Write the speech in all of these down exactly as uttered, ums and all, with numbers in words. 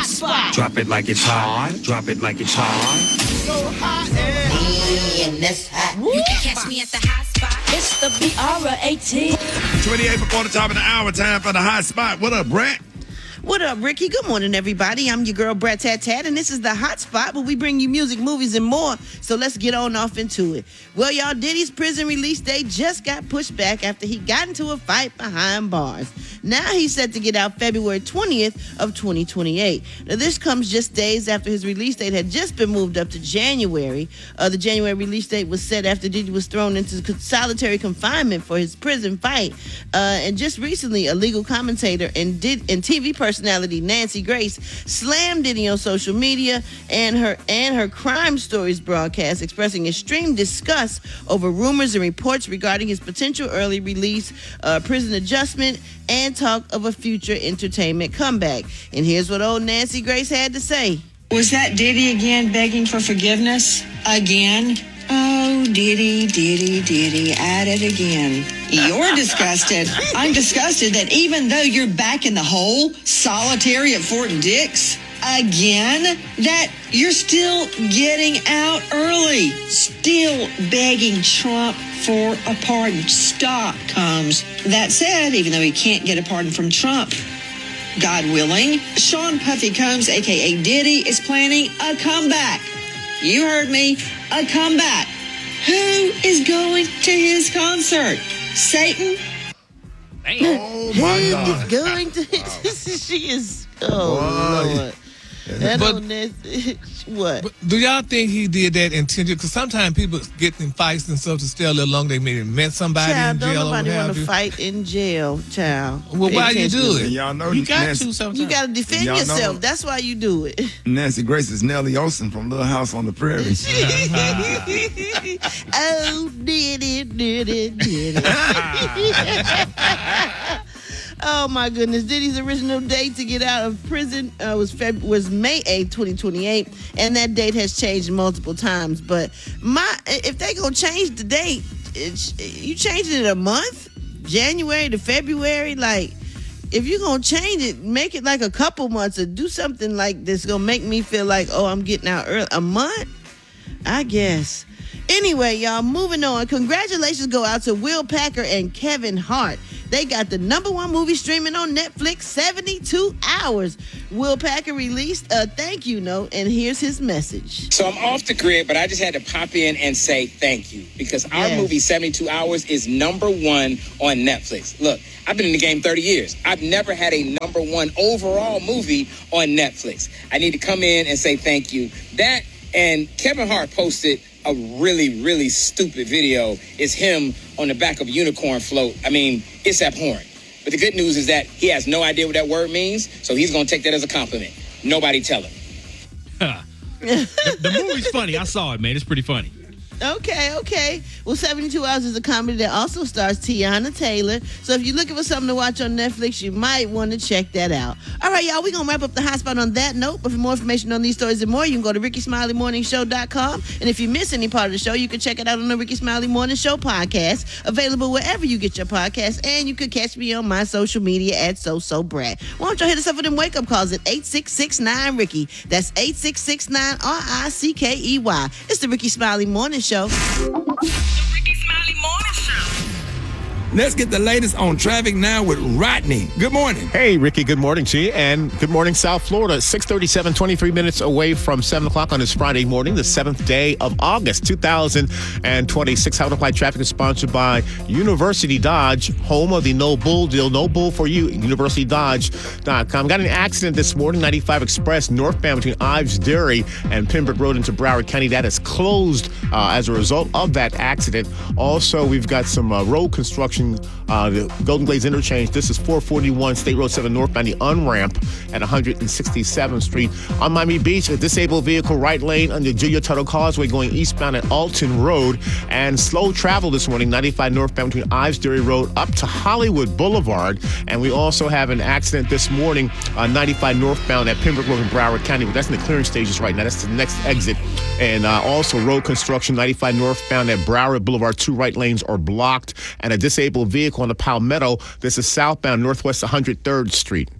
hot spot. Drop it like it's hot. Drop it like it's hot. So hot and this hot. You can catch me at the hot spot. It's the B R eighteen. twenty-eight before the top of the hour. Time for the hot spot. What up, Brett? What up, Ricky? Good morning, everybody. I'm your girl, Brat Tat Tat, and this is the Hot Spot where we bring you music, movies, and more. So let's get on off into it. Well, y'all, Diddy's prison release date just got pushed back after he got into a fight behind bars. Now he's set to get out February twentieth of twenty twenty-eight. Now, this comes just days after his release date had just been moved up to January. Uh, the January release date was set after Diddy was thrown into solitary confinement for his prison fight. Uh, and just recently, a legal commentator and, did, and T V person personality Nancy Grace slammed Diddy on social media and her and her crime stories broadcast, expressing extreme disgust over rumors and reports regarding his potential early release, uh, prison adjustment, and talk of a future entertainment comeback. And here's what old Nancy Grace had to say. Was that Diddy again begging for forgiveness? Again? Oh, Diddy, Diddy, Diddy, at it again. You're disgusted. I'm disgusted that even though you're back in the hole, solitary at Fort Dix, again, that you're still getting out early, still begging Trump for a pardon. Stop, Combs. That said, even though he can't get a pardon from Trump, God willing, Sean Puffy Combs, a k a. Diddy, is planning a comeback. You heard me, a comeback. Who is going to his concert? Satan? Oh, my Who God. is going to his... She is... Oh, Boy. Lord. That But- old Nancy... What? But do y'all think he did that intentionally? Because sometimes people get in fights and stuff to stay a little longer. They maybe met somebody Child, in don't jail or what nobody want have to you. fight in jail, child. Well, why you do Intentionally. it? And y'all know You got Nancy, to sometimes. You got to defend Y'all know- yourself. That's why you do it. Nancy Grace is Nellie Olson from Little House on the Prairie. Oh, did it, did it, did it. Oh, my goodness. Diddy's original date to get out of prison uh, was Feb- was May eighth, twenty twenty-eight, and that date has changed multiple times. But my if they going to change the date, it's, you changing it a month? January to February? Like, if you're going to change it, make it like a couple months or do something like this going to make me feel like, oh, I'm getting out early. A month? I guess. Anyway, y'all, moving on. Congratulations go out to Will Packer and Kevin Hart. They got the number one movie streaming on Netflix, seventy-two hours. Will Packer released a thank you note, and here's his message. So I'm off the grid, but I just had to pop in and say thank you because our Yes. movie seventy-two hours is number one on Netflix. Look, I've been in the game thirty years. I've never had a number one overall movie on Netflix. I need to come in and say thank you. That and Kevin Hart posted a really, really stupid video. It's him on the back of a unicorn float. I mean, it's abhorrent. But the good news is that he has no idea what that word means, so he's going to take that as a compliment. Nobody tell him. the, the movie's funny. I saw it, man. It's pretty funny. Okay, okay. Well, seventy-two hours is a comedy that also stars Tiana Taylor. So if you're looking for something to watch on Netflix, you might want to check that out. All right, y'all, we're going to wrap up the hot spot on that note. But for more information on these stories and more, you can go to ricky smiley morning show dot com. And if you miss any part of the show, you can check it out on the Ricky Smiley Morning Show podcast, available wherever you get your podcasts. And you can catch me on my social media at SoSoBrat. Why don't y'all hit us up with them wake-up calls at eight six six nine Ricky. That's eight six six nine R I C K E Y. It's the Ricky Smiley Morning Show. The Ricky Smiley Morning Show. Let's get the latest on traffic now with Rodney. Good morning. Hey, Ricky, good morning to you, and good morning, South Florida. six thirty-seven, twenty-three minutes away from seven o'clock on this Friday morning, the seventh day of August, two thousand twenty-six. How to Apply Traffic is sponsored by University Dodge, home of the No Bull deal. No Bull for you, university dodge dot com. Got an accident this morning, ninety-five Express northbound between Ives Dairy and Pembroke Road into Broward County. That is closed uh, as a result of that accident. Also, we've got some uh, road construction. Uh, the Golden Glades Interchange. This is four forty-one State Road seven northbound, the on-ramp at one hundred sixty-seventh Street. On Miami Beach, a disabled vehicle right lane on the Julia Tuttle Causeway going eastbound at Alton Road. And slow travel this morning, ninety-five northbound between Ives Dairy Road up to Hollywood Boulevard. And we also have an accident this morning on ninety-five northbound at Pembroke Road in Broward County. But that's in the clearing stages right now. That's the next exit. And uh, also road construction, ninety-five northbound at Broward Boulevard. Two right lanes are blocked. And a disabled vehicle on the Palmetto. This is southbound northwest one hundred third Street.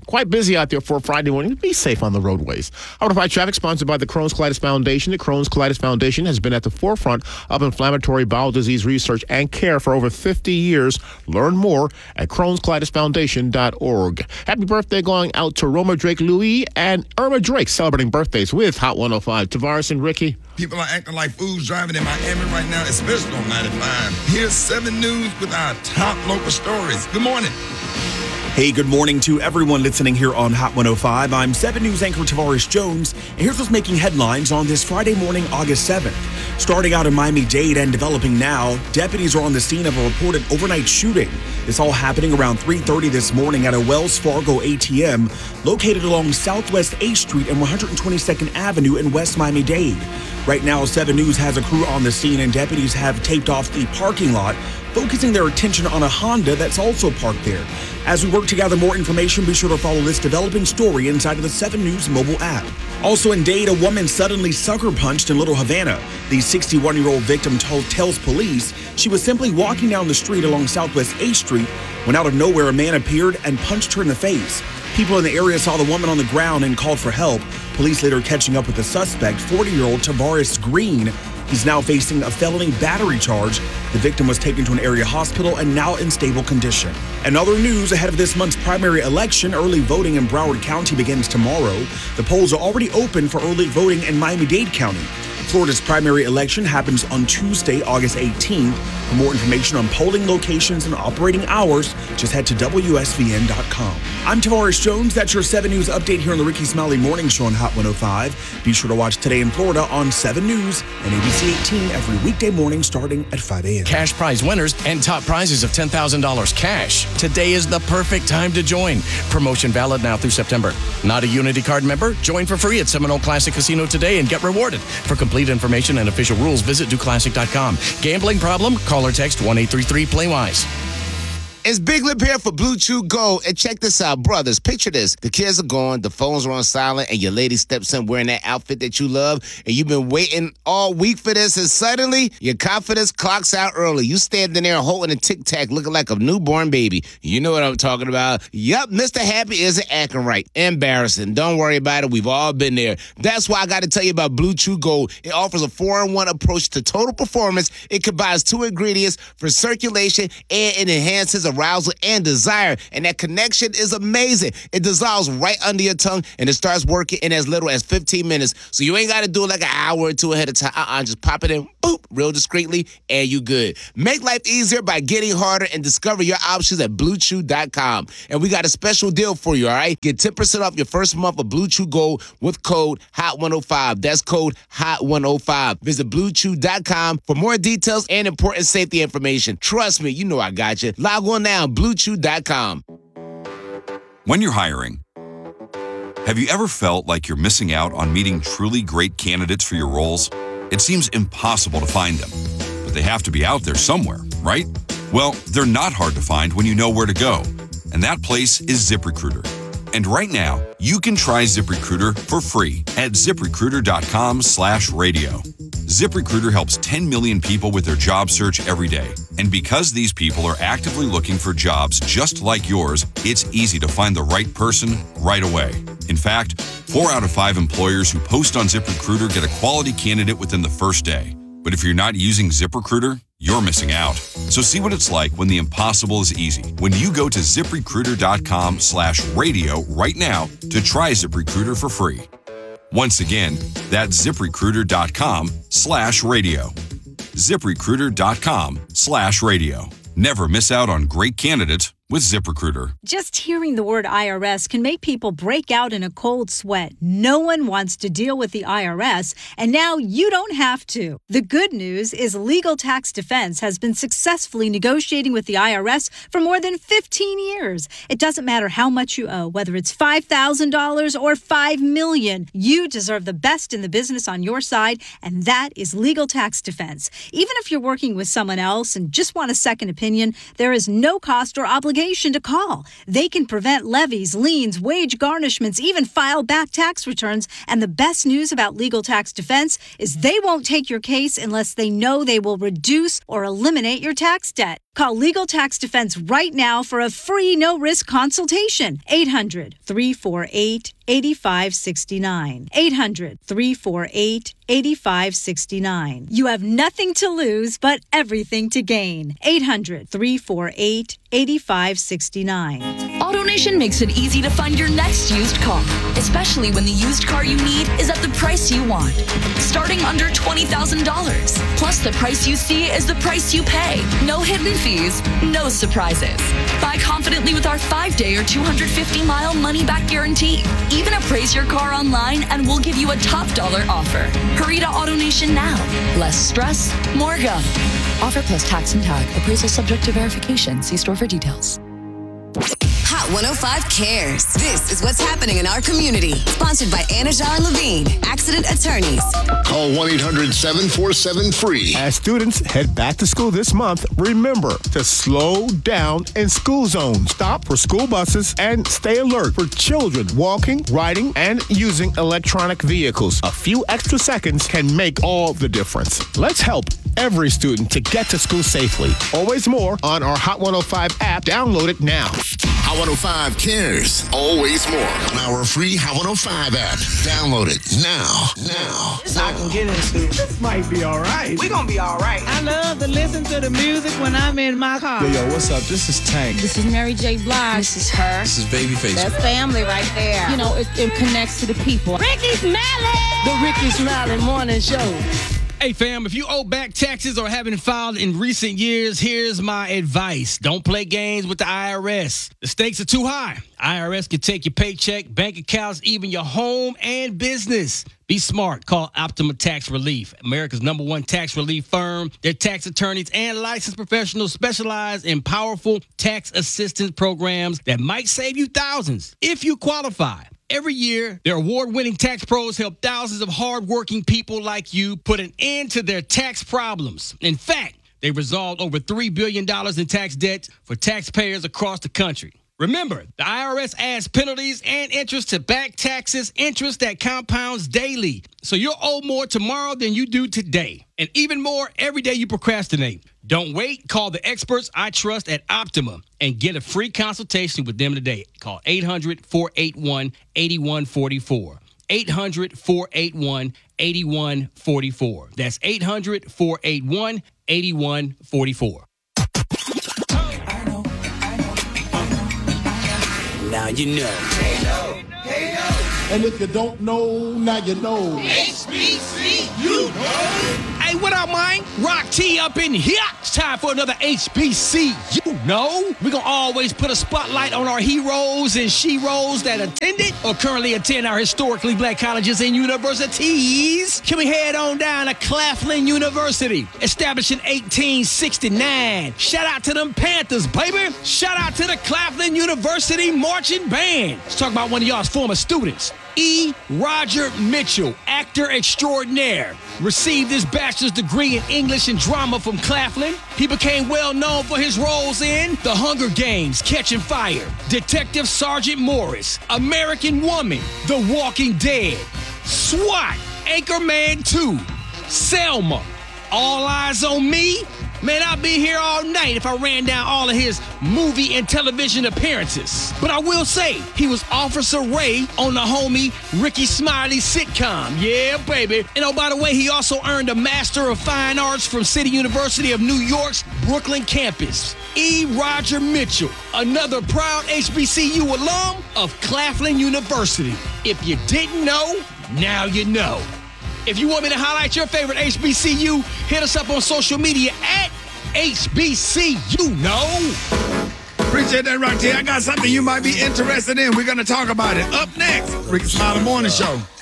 quite busy out there for a Friday morning. Be safe on the roadways. Hot one oh five Traffic sponsored by the Crohn's Colitis Foundation. The Crohn's Colitis Foundation has been at the forefront of inflammatory bowel disease research and care for over fifty years. Learn more at crohns colitis foundation dot org. Happy birthday going out to Roma Drake Louis and Irma Drake, celebrating birthdays with Hot one oh five. Tavares and Ricky. People are acting like fools driving in Miami right now, especially on ninety-five. Here's seven News with our top local stories. Good morning. Hey, good morning to everyone listening here on Hot one oh five. I'm seven News anchor Tavares Jones, and here's what's making headlines on this Friday morning, August seventh. Starting out in Miami-Dade and developing now, deputies are on the scene of a reported overnight shooting. This all happening around three thirty this morning at a Wells Fargo A T M located along Southwest eighth Street and one hundred twenty-second Avenue in West Miami-Dade. Right now, seven News has a crew on the scene, and deputies have taped off the parking lot, focusing their attention on a Honda that's also parked there. As we work to gather more information, be sure to follow this developing story inside of the seven News mobile app. Also in Dade, a woman suddenly sucker punched in Little Havana. The sixty-one-year-old victim told, tells police she was simply walking down the street along Southwest eighth Street when out of nowhere a man appeared and punched her in the face. People in the area saw the woman on the ground and called for help. Police later catching up with the suspect, forty-year-old Tavares Green. He's now facing a felony battery charge. The victim was taken to an area hospital and now in stable condition. And other news ahead of this month's primary election, early voting in Broward County begins tomorrow. The polls are already open for early voting in Miami-Dade County. Florida's primary election happens on Tuesday, August eighteenth. For more information on polling locations and operating hours, just head to W S V N dot com. I'm Tavares Jones. That's your seven News update here on the Ricky Smiley Morning Show on Hot one oh five. Be sure to watch Today in Florida on seven News and A B C eighteen every weekday morning starting at five a.m. Cash prize winners and top prizes of ten thousand dollars cash. Today is the perfect time to join. Promotion valid now through September. Not a Unity Card member? Join for free at Seminole Classic Casino today and get rewarded. For complete information and official rules, visit do classic dot com. Gambling problem? Call or text one eight three three play wise. It's Big Lip here for Blue Chew Gold. And check this out, brothers. Picture this. The kids are gone, the phones are on silent, and your lady steps in wearing that outfit that you love, and you've been waiting all week for this, and suddenly your confidence clocks out early. You standing there holding a Tic Tac looking like a newborn baby. You know what I'm talking about. Yup, Mister Happy isn't acting right. Embarrassing. Don't worry about it. We've all been there. That's why I got to tell you about Blue Chew Gold. It offers a four in one approach to total performance. It combines two ingredients for circulation, and it enhances arousal and desire, and that connection is amazing. It dissolves right under your tongue, and it starts working in as little as fifteen minutes, so you ain't got to do it like an hour or two ahead of time. Uh-uh, just pop it in, boop, real discreetly, and you good. Make life easier by getting harder and discover your options at blue chew dot com. And we got a special deal for you, all right? Get ten percent off your first month of Blue Chew Gold with code hot one oh five. That's code hot one oh five. Visit blue chew dot com for more details and important safety information. Trust me, you know I got you. Log on now, blue chew dot com. When you're hiring, have you ever felt like you're missing out on meeting truly great candidates for your roles? It seems impossible to find them, but they have to be out there somewhere, right? Well, they're not hard to find when you know where to go, and that place is ZipRecruiter. And right now, you can try ZipRecruiter for free at ziprecruiter dot com slash radio. ZipRecruiter helps ten million people with their job search every day. And because these people are actively looking for jobs just like yours, it's easy to find the right person right away. In fact, four out of five employers who post on ZipRecruiter get a quality candidate within the first day. But if you're not using ZipRecruiter, you're missing out. So see what it's like when the impossible is easy. When you go to ziprecruiter dot com slash radio right now to try ZipRecruiter for free. Once again, that's ziprecruiter dot com slash radio. ziprecruiter dot com slash radio. Never miss out on great candidates with ZipRecruiter. Just hearing the word I R S can make people break out in a cold sweat. No one wants to deal with the I R S, and now you don't have to. The good news is Legal Tax Defense has been successfully negotiating with the I R S for more than fifteen years. It doesn't matter how much you owe, whether it's five thousand dollars or five million dollars. You deserve the best in the business on your side, and that is Legal Tax Defense. Even if you're working with someone else and just want a second opinion, there is no cost or obligation obligation to call. They can prevent levies, liens, wage garnishments, even file back tax returns. And the best news about Legal Tax Defense is they won't take your case unless they know they will reduce or eliminate your tax debt. Call Legal Tax Defense right now for a free no-risk consultation. eight hundred, three four eight, eight five six nine. eight hundred, three four eight, eight five six nine. You have nothing to lose but everything to gain. eight hundred, three four eight, eight five six nine. AutoNation makes it easy to find your next used car, especially when the used car you need is at the price you want. Starting under twenty thousand dollars. Plus, the price you see is the price you pay. No hidden fees, no surprises. Buy confidently with our five-day or two hundred fifty mile money-back guarantee. Even appraise your car online and we'll give you a top dollar offer. Hurry to AutoNation now. Less stress, more go. Offer plus tax and tag. Appraisal subject to verification. See store for details. Hot one oh five cares. This is what's happening in our community. Sponsored by Anajar and Levine, accident attorneys. Call one eight hundred seven four seven free. As students head back to school this month, remember to slow down in school zones. Stop for school buses and stay alert for children walking, riding, and using electronic vehicles. A few extra seconds can make all the difference. Let's help every student to get to school safely. Always more on our Hot one oh five app. Download it now. Hot one oh five cares. Always more on our free Hot one oh five app. Download it now. Now. This I can get into. This might be all right. We're going to be all right. I love to listen to the music when I'm in my car. Yo, yo, what's up? This is Tank. This is Mary J. Blige. This is her. This is Babyface. That's family right there. You know, it, it connects to the people. Ricky Smiley. The Ricky Smiley Morning Show. Hey, fam, if you owe back taxes or haven't filed in recent years, here's my advice. Don't play games with the I R S. The stakes are too high. I R S can take your paycheck, bank accounts, even your home and business. Be smart. Call Optima Tax Relief, America's number one tax relief firm. Their tax attorneys and licensed professionals specialize in powerful tax assistance programs that might save you thousands if you qualify. Every year, their award-winning tax pros help thousands of hard-working people like you put an end to their tax problems. In fact, they've resolved over three billion dollars in tax debt for taxpayers across the country. Remember, the I R S adds penalties and interest to back taxes, interest that compounds daily. So you'll owe more tomorrow than you do today. And even more every day you procrastinate. Don't wait. Call the experts I trust at Optima and get a free consultation with them today. Call eight hundred, four eight one, eight one four four. eight hundred, four eight one, eight one four four. That's eight hundred, four eight one, eight one four four. Now you know. Hey, yo. Hey, yo. And if you don't know, now you know. H B C, you know. Hey, what up, man? Rock T up in here. It's time for another H B C. You know, we're going to always put a spotlight on our heroes and she-ros that attended or currently attend our historically black colleges and universities. Can we head on down to Claflin University, established in eighteen sixty-nine. Shout out to them Panthers, baby. Shout out to the Claflin University Marching Band. Let's talk about one of y'all's former students. E. Roger Mitchell, actor extraordinaire, received his bachelor's degree in English and drama from Claflin. He became well known for his roles in The Hunger Games, Catching Fire, Detective Sergeant Morris, American Woman, The Walking Dead, SWAT, Anchorman two, Selma, All Eyes on Me. Man, I'd be here all night if I ran down all of his movie and television appearances. But I will say, he was Officer Ray on the homie Ricky Smiley sitcom. Yeah, baby. And oh, by the way, he also earned a Master of Fine Arts from City University of New York's Brooklyn campus. E. Roger Mitchell, another proud H B C U alum of Claflin University. If you didn't know, now you know. If you want me to highlight your favorite H B C U, hit us up on social media at H B C U Know. Appreciate that, Rock T. I got something you might be interested in. We're going to talk about it. Up next, Ricky Smiley Morning Show.